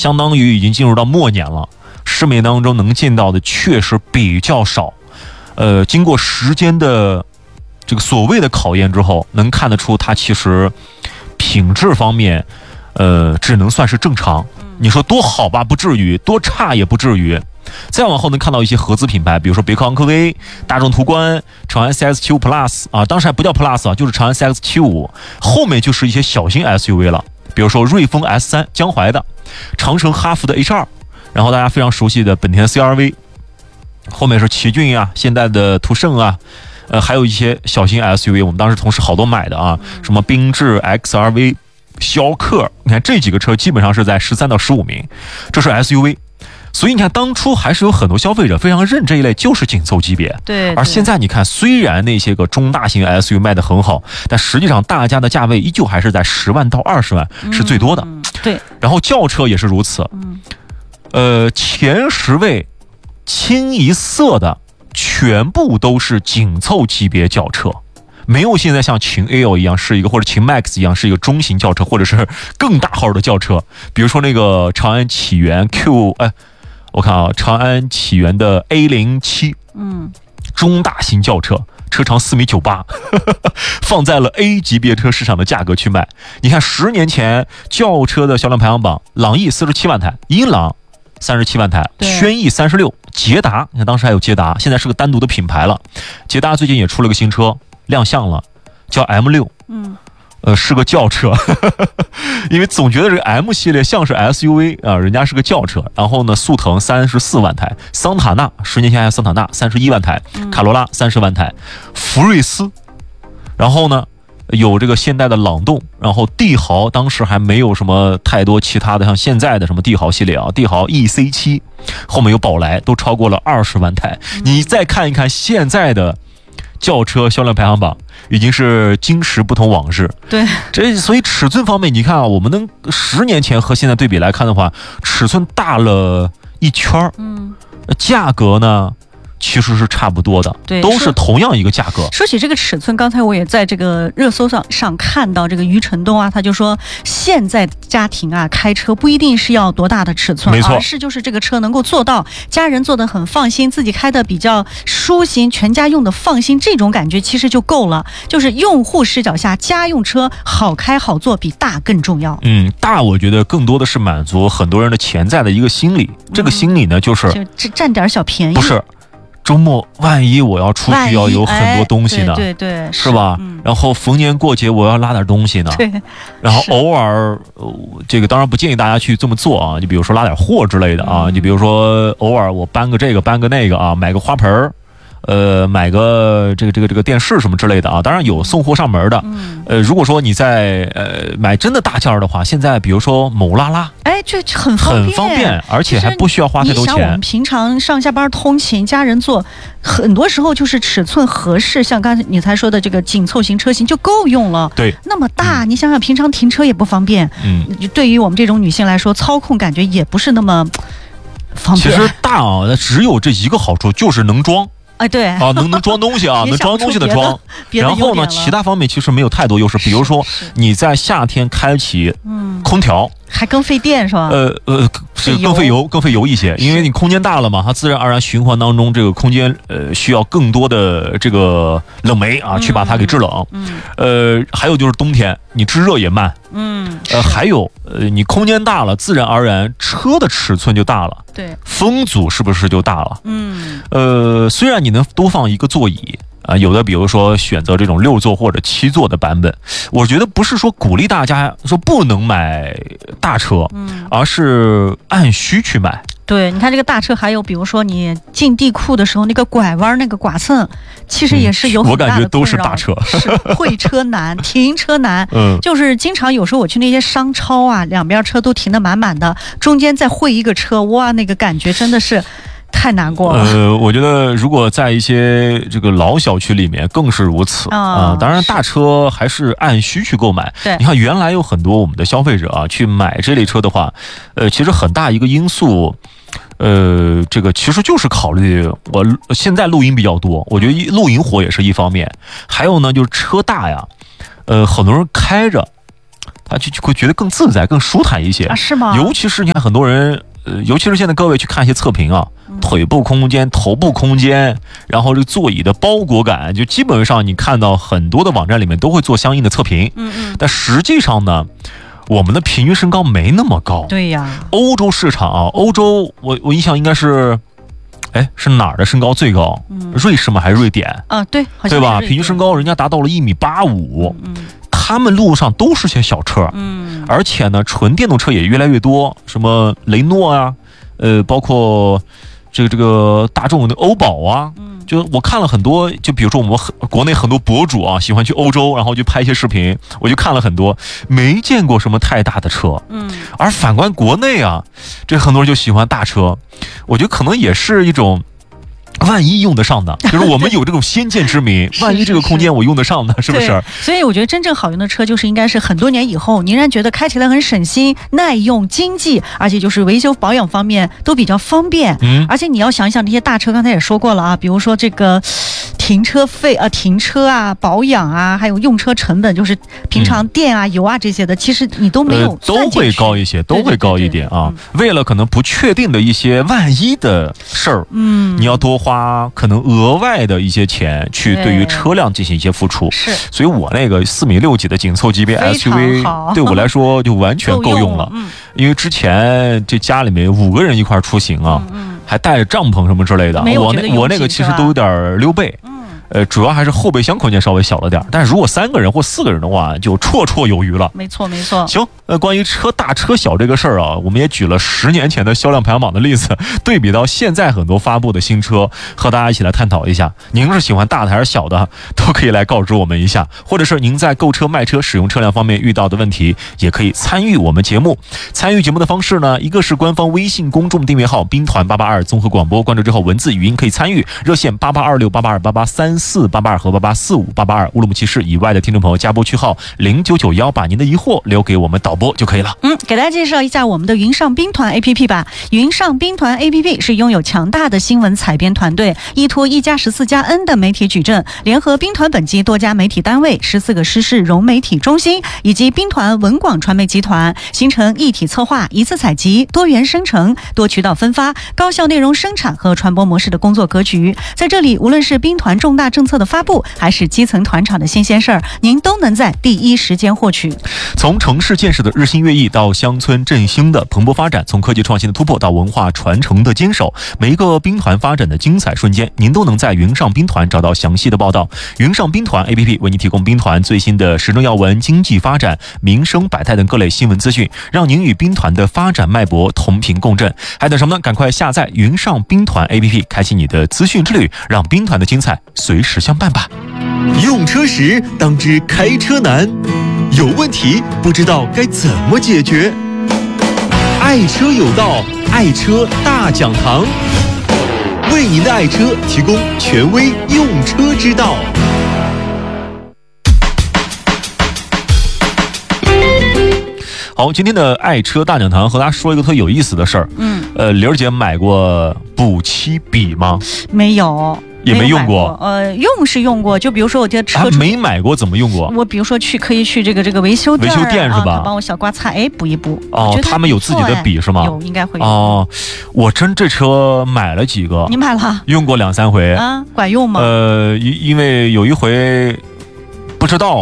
相当于已经进入到末年了，市面当中能见到的确实比较少。经过时间的这个所谓的考验之后，能看得出它其实品质方面，只能算是正常。你说多好吧，不至于；多差也不至于。再往后能看到一些合资品牌，比如说别克昂科威、大众途观、长安 CX-75 Plus 啊，当时还不叫 Plus 啊，就是长安 CX-75。后面就是一些小型 SUV 了，比如说瑞风 S3 江淮的，长城哈弗的 H2，然后大家非常熟悉的本田 CR-V， 后面是奇骏啊、现代的途胜啊。还有一些小型 SUV， 我们当时同事好多买的啊，什么缤智 XR-V、逍客，你看这几个车基本上是在13到15名，这是 SUV。所以你看，当初还是有很多消费者非常认这一类就是紧凑级别。 对。 而现在你看，虽然那些个中大型 SUV 卖得很好，但实际上大家的价位依旧还是在10万到20万是最多的。 对。 然后轿车也是如此。前10位清一色的全部都是紧凑级别轿车。没有现在像秦 L 一样是一个，或者秦 MAX 一样是一个中型轿车，或者是更大号的轿车，比如说那个长安启源 Q， 我看啊，长安启源的 A07， 中大型轿车，车长4.98米，放在了 A 级别车市场的价格去卖。你看10年前轿车的销量排行榜，朗逸47万台，英朗37万台，轩逸36，捷达，你看当时还有捷达，现在是个单独的品牌了。捷达最近也出了个新车亮相了，叫 M6，是个轿车，因为总觉得这个 M 系列像是 SUV 啊，人家是个轿车。然后呢，速腾34万台，桑塔纳10年前还有桑塔纳31万台，卡罗拉30万台，福睿斯，然后呢有这个现代的朗动，然后帝豪当时还没有什么太多其他的，像现在的什么帝豪系列啊，帝豪 EC7， 后面有宝来，都超过了20万台。你再看一看现在的轿车销量排行榜，已经是今时不同往日。 对， 所以尺寸方面，你看啊，我们能10年前和现在对比来看的话，尺寸大了一圈，价格呢其实是差不多的， 对， 都是同样一个价格。 说起这个尺寸，刚才我也在这个热搜上看到这个余承东啊，他就说现在家庭啊开车不一定是要多大的尺寸， 没错， 而是就是这个车能够做到家人坐得很放心，自己开的比较舒心，全家用的放心，这种感觉其实就够了。就是用户视角下，家用车好开好坐比大更重要。 大我觉得更多的是满足很多人的潜在的一个心理，这个心理呢就是占点小便宜， 不是。周末万一我要出去要有很多东西呢， 对， 是吧？然后逢年过节我要拉点东西呢， 对。 然后偶尔，这个当然不建议大家去这么做啊。你比如说拉点货之类的啊，你比如说偶尔我搬个这个搬个那个啊，买个花盆儿。买个这个电视什么之类的啊，当然有送货上门的。如果说你在买真的大件的话，现在比如说某拉拉， 这很方便， 而且还不需要花太多钱。 你想我们平常上下班通勤，家人坐，很多时候就是尺寸合适，像刚才你才说的这个紧凑型车型就够用了。 对， 那么大，你想想平常停车也不方便。对于我们这种女性来说，操控感觉也不是那么方便。 其实大啊，只有这一个好处，就是能装。 对啊，能装东西啊，能装东西的装。然后呢，其他方面其实没有太多优势。比如说你在夏天开启空调， 还更费电是吧？ 是更费油一些，因为你空间大了嘛，它自然而然循环当中这个空间需要更多的这个冷媒啊去把它给制冷。还有就是冬天你制热也慢。还有你空间大了，自然而然车的尺寸就大了， 对， 风阻是不是就大了？虽然你能多放一个座椅啊，有的比如说选择这种6座或者7座的版本，我觉得不是说鼓励大家说不能买大车，而是按需去买。 对，你看这个大车，还有比如说你进地库的时候，那个拐弯那个剐蹭，其实也是有很大的困扰。我感觉都是大车， 是会车难，停车难。就是经常有时候我去那些商超啊，两边车都停得满满的，中间再会一个车，哇，那个感觉真的是太难过了。 我觉得如果在一些这个老小区里面更是如此啊。当然，大车还是按需去购买。 对， 你看原来有很多我们的消费者啊，去买这类车的话，其实很大一个因素。这个其实就是考虑我现在露营比较多，我觉得露营火也是一方面，还有呢就是车大呀，很多人开着， 啊，就会觉得更自在、更舒坦一些啊？是吗？ 尤其是你看很多人，尤其是现在各位去看一些测评啊，腿部空间、头部空间，然后这个座椅的包裹感，就基本上你看到很多的网站里面都会做相应的测评。但实际上呢，我们的平均身高没那么高。 对呀。 欧洲市场啊，欧洲我印象应该是。是哪儿的身高最高？瑞士吗？还是瑞典？ 啊，对，好像对吧？平均身高人家达到了1.85米。他们路上都是些小车。而且呢，纯电动车也越来越多，什么雷诺啊，包括这个大众的欧宝啊。就我看了很多，就比如说我们国内很多博主啊，喜欢去欧洲，然后就拍一些视频，我就看了很多，没见过什么太大的车。而反观国内啊，这很多人就喜欢大车，我觉得可能也是一种。万一用得上的，就是我们有这种先见之明，万一这个空间我用得上的，是不是？ 所以我觉得真正好用的车就是应该是很多年以后，你让觉得开起来很省心、耐用、经济，而且就是维修保养方面都比较方便。而且你要想一想这些大车，刚才也说过了啊，比如说这个停车费啊、停车啊、保养啊，还有用车成本，就是平常电啊、油啊这些的，其实你都没有都会高一些，都会高一点啊。为了可能不确定的一些万一的事儿，你要多花可能额外的一些钱去对于车辆进行一些付出。 是， 所以我那个4.6米级的紧凑级别 SUV 对我来说就完全够用了。因为之前这家里面5个人一块出行啊，还带着帐篷什么之类的，我那个其实都有点溜背。主要还是后备箱空间稍微小了点，但是如果3个人或4个人的话，就绰绰有余了。 没错。 行，关于车大车小这个事儿啊，我们也举了10年前的销量排行榜的例子，对比到现在很多发布的新车，和大家一起来探讨一下，您是喜欢大的还是小的，都可以来告知我们一下，或者是您在购车、卖车、使用车辆方面遇到的问题，也可以参与我们节目。参与节目的方式呢，一个是官方微信公众订阅号兵团882综合广播，关注之后文字语音可以参与，热线882688883488和88458822，乌鲁木齐市以外的听众朋友加拨区号0991，把您的疑惑留给我们导播就可以了。 给大家介绍一下我们的云上兵团 APP 吧。云上兵团 APP 是拥有强大的新闻采编团队，依托1+14+N 的媒体矩阵，联合兵团本机多家媒体单位、14个师事融媒体中心以及兵团文广传媒集团，形成一体策划、一次采集、多元生成、多渠道分发、高效内容生产和传播模式的工作格局。在这里，无论是兵团重大政策的发布，还是基层团场的新鲜事儿，您都能在第一时间获取。 从城市建设的日新月异到乡村振兴的蓬勃发展，从科技创新的突破到文化传承的坚守，每一个兵团发展的精彩瞬间，您都能在云上兵团找到详细的报道。云上兵团 APP 为您提供兵团最新的时政要闻、经济发展、民生百态等各类新闻资讯，让您与兵团的发展脉搏同频共振。还等什么呢？赶快下载云上兵团 APP， 开启你的资讯之旅，让兵团的精彩随时相伴吧。 用车时当知开车难，有问题不知道该怎么解决。爱车有道，爱车大讲堂，为您的爱车提供权威用车之道。 好，今天的爱车大讲堂和大家说一个特有意思的事儿。玲儿姐买过补漆笔吗？ 没有。 也没用过， 用是用过，就比如说我这车没买过，怎么用过？ 我比如说可以去这个维修店是吧？ 帮我小刮擦，补一补。 他们有自己的笔是吗？ 有，应该会有。 我真这车买了几个， 你买了？ 用过2-3回管用吗？ 因为有一回不知道。